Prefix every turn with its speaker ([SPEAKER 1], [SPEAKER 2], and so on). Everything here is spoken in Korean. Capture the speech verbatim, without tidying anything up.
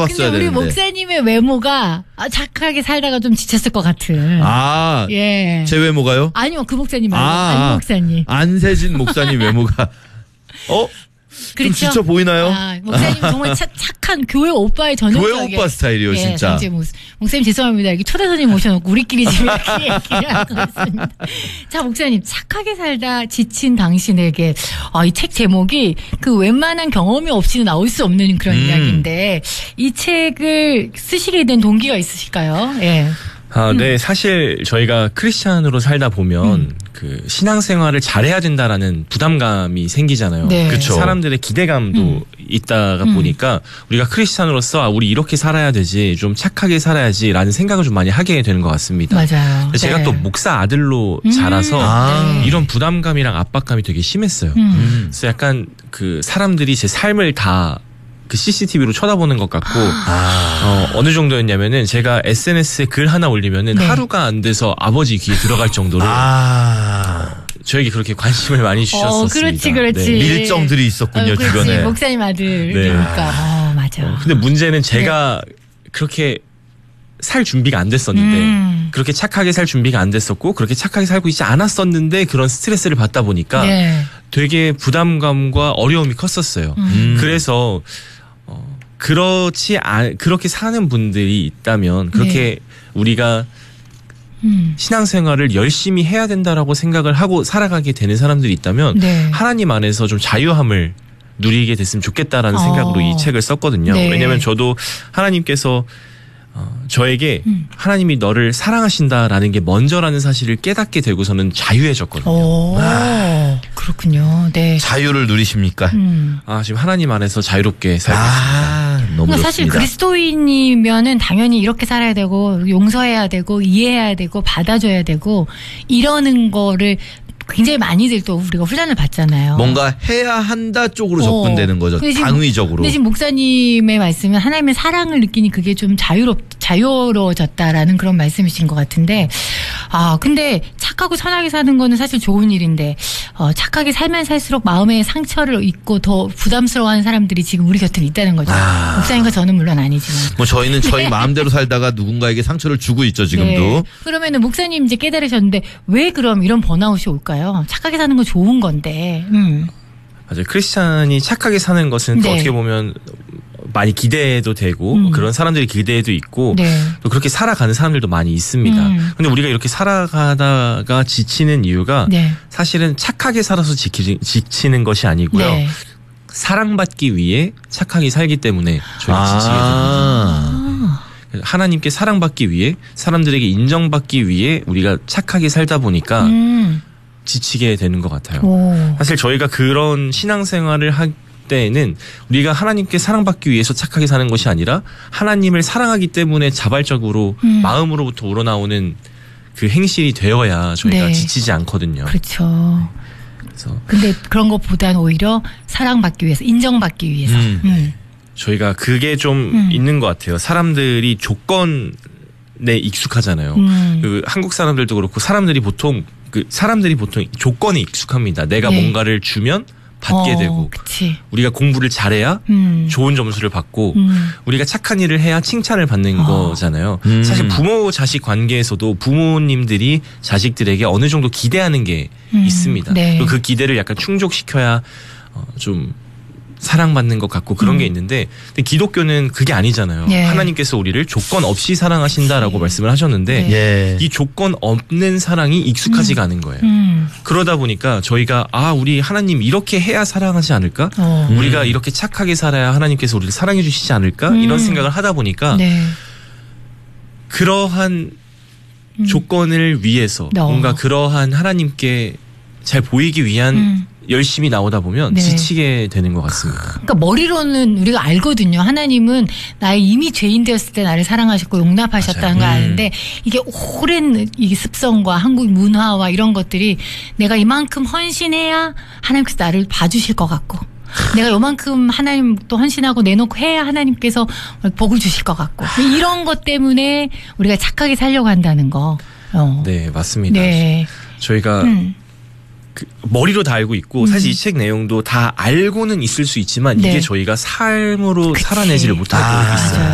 [SPEAKER 1] 남았어야
[SPEAKER 2] 근데 우리
[SPEAKER 1] 되는데.
[SPEAKER 2] 목사님의 외모가 착하게 살다가 좀 지쳤을 것 같은.
[SPEAKER 1] 아,
[SPEAKER 2] 예.
[SPEAKER 1] 제 외모가요?
[SPEAKER 2] 아니요, 그 목사님 말고
[SPEAKER 1] 아,
[SPEAKER 2] 안 목사님.
[SPEAKER 1] 안세진 목사님 외모가 어?
[SPEAKER 2] 그렇죠?
[SPEAKER 1] 좀 지쳐 보이나요?
[SPEAKER 2] 아, 목사님 정말 차, 착한 교회 오빠의 전형적인.
[SPEAKER 1] 교회 오빠 스타일이요,
[SPEAKER 2] 예,
[SPEAKER 1] 진짜.
[SPEAKER 2] 이제 목, 목사님 죄송합니다. 이렇게 초대 손님 모셔놓고 우리끼리 지금 이렇게 얘기를 하고 있습니다. 자, 목사님 착하게 살다 지친 당신에게 아, 이 책 제목이 그 웬만한 경험이 없이는 나올 수 없는 그런
[SPEAKER 1] 음.
[SPEAKER 2] 이야기인데 이 책을 쓰시게 된 동기가 있으실까요? 예.
[SPEAKER 3] 아, 네. 사실 저희가 크리스찬으로 살다 보면
[SPEAKER 2] 음.
[SPEAKER 3] 그 신앙생활을 잘해야 된다라는 부담감이 생기잖아요.
[SPEAKER 2] 네.
[SPEAKER 1] 그쵸.
[SPEAKER 3] 사람들의 기대감도
[SPEAKER 2] 음.
[SPEAKER 3] 있다가
[SPEAKER 2] 음.
[SPEAKER 3] 보니까 우리가 크리스찬으로서 아, 우리 이렇게 살아야 되지, 좀 착하게 살아야지라는 생각을 좀 많이 하게 되는 것 같습니다.
[SPEAKER 2] 맞아요.
[SPEAKER 3] 제가
[SPEAKER 2] 네.
[SPEAKER 3] 또 목사 아들로
[SPEAKER 2] 음.
[SPEAKER 3] 자라서
[SPEAKER 1] 아.
[SPEAKER 2] 네.
[SPEAKER 3] 이런 부담감이랑 압박감이 되게 심했어요.
[SPEAKER 2] 음.
[SPEAKER 1] 음.
[SPEAKER 3] 그래서 약간 그 사람들이 제 삶을 다 그 씨씨티비로 쳐다보는 것 같고
[SPEAKER 1] 아.
[SPEAKER 3] 어, 어느 정도였냐면은 제가 에스엔에스에 글 하나 올리면은
[SPEAKER 2] 네.
[SPEAKER 3] 하루가 안 돼서 아버지 귀에 들어갈 정도로
[SPEAKER 1] 아.
[SPEAKER 3] 저에게 그렇게 관심을 많이 주셨었습니다.
[SPEAKER 2] 어, 그렇지, 그렇지.
[SPEAKER 3] 네.
[SPEAKER 1] 밀정들이 있었군요,
[SPEAKER 2] 어, 그렇지.
[SPEAKER 1] 주변에.
[SPEAKER 2] 목사님 아들이니까. 어, 맞아.
[SPEAKER 3] 어, 근데 문제는 제가 그렇게 살 준비가 안 됐었는데
[SPEAKER 2] 음.
[SPEAKER 3] 그렇게 착하게 살 준비가 안 됐었고 그렇게 착하게 살고 있지 않았었는데 그런 스트레스를 받다 보니까
[SPEAKER 2] 네.
[SPEAKER 3] 되게 부담감과 어려움이 컸었어요.
[SPEAKER 1] 음.
[SPEAKER 3] 그래서 어, 그렇지 않 그렇게 사는 분들이 있다면 그렇게
[SPEAKER 2] 네.
[SPEAKER 3] 우리가
[SPEAKER 2] 음.
[SPEAKER 3] 신앙생활을 열심히 해야 된다라고 생각을 하고 살아가게 되는 사람들이 있다면
[SPEAKER 2] 네.
[SPEAKER 3] 하나님 안에서 좀 자유함을 누리게 됐으면 좋겠다라는
[SPEAKER 2] 어.
[SPEAKER 3] 생각으로 이 책을 썼거든요.
[SPEAKER 2] 네.
[SPEAKER 3] 왜냐하면 저도 하나님께서 어, 저에게
[SPEAKER 2] 음.
[SPEAKER 3] 하나님이 너를 사랑하신다라는 게 먼저라는 사실을 깨닫게 되고서는 자유해졌거든요.
[SPEAKER 2] 오, 그렇군요. 네.
[SPEAKER 1] 자유를 누리십니까?
[SPEAKER 2] 음.
[SPEAKER 3] 아, 지금 하나님 안에서 자유롭게 살고 있습니다.
[SPEAKER 1] 아, 너무
[SPEAKER 2] 그러니까
[SPEAKER 1] 좋습니다.
[SPEAKER 2] 사실 그리스도인이면은 당연히 이렇게 살아야 되고 용서해야 되고 이해해야 되고 받아줘야 되고 이러는 거를 굉장히 많이들 또 우리가 훈련을 받잖아요.
[SPEAKER 1] 뭔가 해야 한다 쪽으로
[SPEAKER 2] 어.
[SPEAKER 1] 접근되는 거죠.
[SPEAKER 2] 근데 지금-
[SPEAKER 1] 당위적으로.
[SPEAKER 2] 근데 지금 목사님의 말씀은 하나님의 사랑을 느끼니 그게 좀 자유롭, 자유로워졌다라는 그런 말씀이신 것 같은데, 아, 근데 착하고 선하게 사는 거는 사실 좋은 일인데, 어, 착하게 살면 살수록 마음에 상처를 입고 더 부담스러워하는 사람들이 지금 우리 곁에 있다는 거죠.
[SPEAKER 1] 아.
[SPEAKER 2] 목사님과 저는 물론 아니지만.
[SPEAKER 1] 뭐 저희는 저희 마음대로 살다가 누군가에게 상처를 주고 있죠, 지금도.
[SPEAKER 2] 네. 그러면은 목사님 이제 깨달으셨는데 왜 그럼 이런 번아웃이 올까요? 착하게 사는 건 좋은 건데. 음.
[SPEAKER 3] 맞아요. 크리스찬이 착하게 사는 것은 또
[SPEAKER 2] 네.
[SPEAKER 3] 어떻게 보면 많이 기대도 되고
[SPEAKER 2] 음.
[SPEAKER 3] 그런 사람들이 기대도 있고
[SPEAKER 2] 네.
[SPEAKER 3] 또 그렇게 살아가는 사람들도 많이 있습니다.
[SPEAKER 2] 음.
[SPEAKER 3] 근데 우리가 이렇게 살아가다가 지치는 이유가
[SPEAKER 2] 네.
[SPEAKER 3] 사실은 착하게 살아서 지키, 지치는 것이 아니고요.
[SPEAKER 2] 네.
[SPEAKER 3] 사랑받기 위해 착하게 살기 때문에 저희가 지치게 됩니다.
[SPEAKER 1] 아.
[SPEAKER 3] 하나님께 사랑받기 위해 사람들에게 인정받기 위해 우리가 착하게 살다 보니까
[SPEAKER 2] 음.
[SPEAKER 3] 지치게 되는 것 같아요.
[SPEAKER 2] 오.
[SPEAKER 3] 사실 저희가 그런 신앙생활을 할 때에는 우리가 하나님께 사랑받기 위해서 착하게 사는 것이 아니라 하나님을 사랑하기 때문에 자발적으로
[SPEAKER 2] 음.
[SPEAKER 3] 마음으로부터 우러나오는 그 행실이 되어야 저희가
[SPEAKER 2] 네.
[SPEAKER 3] 지치지 않거든요.
[SPEAKER 2] 그렇죠.
[SPEAKER 3] 그래서
[SPEAKER 2] 근데 그런 것보다는 오히려 사랑받기 위해서, 인정받기 위해서.
[SPEAKER 1] 음.
[SPEAKER 2] 음.
[SPEAKER 3] 저희가 그게 좀
[SPEAKER 2] 음.
[SPEAKER 3] 있는 것 같아요. 사람들이 조건에 익숙하잖아요.
[SPEAKER 2] 음.
[SPEAKER 3] 그 한국 사람들도 그렇고 사람들이 보통 그 사람들이 보통 조건에 익숙합니다. 내가
[SPEAKER 2] 네.
[SPEAKER 3] 뭔가를 주면 받게
[SPEAKER 2] 어,
[SPEAKER 3] 되고
[SPEAKER 2] 그치.
[SPEAKER 3] 우리가 공부를 잘해야
[SPEAKER 2] 음.
[SPEAKER 3] 좋은 점수를 받고
[SPEAKER 2] 음.
[SPEAKER 3] 우리가 착한 일을 해야 칭찬을 받는
[SPEAKER 2] 어.
[SPEAKER 3] 거잖아요.
[SPEAKER 1] 음.
[SPEAKER 3] 사실 부모 자식 관계에서도 부모님들이 자식들에게 어느 정도 기대하는 게
[SPEAKER 2] 음.
[SPEAKER 3] 있습니다.
[SPEAKER 2] 네.
[SPEAKER 3] 그리고 그 기대를 약간 충족시켜야 어, 좀 사랑받는 것 같고 그런
[SPEAKER 2] 음.
[SPEAKER 3] 게 있는데 근데 기독교는 그게 아니잖아요.
[SPEAKER 2] 네.
[SPEAKER 3] 하나님께서 우리를 조건 없이 사랑하신다라고
[SPEAKER 2] 그치.
[SPEAKER 3] 말씀을 하셨는데
[SPEAKER 2] 네.
[SPEAKER 1] 예.
[SPEAKER 3] 이 조건 없는 사랑이 익숙하지가 않은 거예요.
[SPEAKER 2] 음.
[SPEAKER 3] 그러다 보니까 저희가 아 우리 하나님 이렇게 해야 사랑하지 않을까?
[SPEAKER 2] 어.
[SPEAKER 1] 음.
[SPEAKER 3] 우리가 이렇게 착하게 살아야 하나님께서 우리를 사랑해 주시지 않을까?
[SPEAKER 2] 음.
[SPEAKER 3] 이런 생각을 하다 보니까
[SPEAKER 2] 네.
[SPEAKER 3] 그러한
[SPEAKER 2] 음.
[SPEAKER 3] 조건을 위해서
[SPEAKER 2] 어.
[SPEAKER 3] 뭔가 그러한 하나님께 잘 보이기 위한
[SPEAKER 2] 음.
[SPEAKER 3] 열심히 나오다 보면
[SPEAKER 2] 네.
[SPEAKER 3] 지치게 되는 것 같습니다.
[SPEAKER 2] 그러니까 머리로는 우리가 알거든요. 하나님은 나의 이미 죄인 되었을 때 나를 사랑하셨고 용납하셨다는 걸
[SPEAKER 1] 맞아요.
[SPEAKER 2] 아는데 이게 오랜 이 습성과 한국 문화와 이런 것들이 내가 이만큼 헌신해야 하나님께서 나를 봐주실 것 같고 내가 요만큼 하나님 또 헌신하고 내놓고 해야 하나님께서 복을 주실 것 같고 이런 것 때문에 우리가 착하게 살려고 한다는 거. 어.
[SPEAKER 3] 네, 맞습니다.
[SPEAKER 2] 네.
[SPEAKER 3] 저희가
[SPEAKER 2] 음.
[SPEAKER 3] 그 머리로 다 알고 있고
[SPEAKER 2] 음.
[SPEAKER 3] 사실 이 책 내용도 다 알고는 있을 수 있지만
[SPEAKER 2] 네.
[SPEAKER 3] 이게 저희가 삶으로
[SPEAKER 2] 그치.
[SPEAKER 3] 살아내지를 못하고
[SPEAKER 1] 아.
[SPEAKER 3] 있어요.
[SPEAKER 2] 맞아요.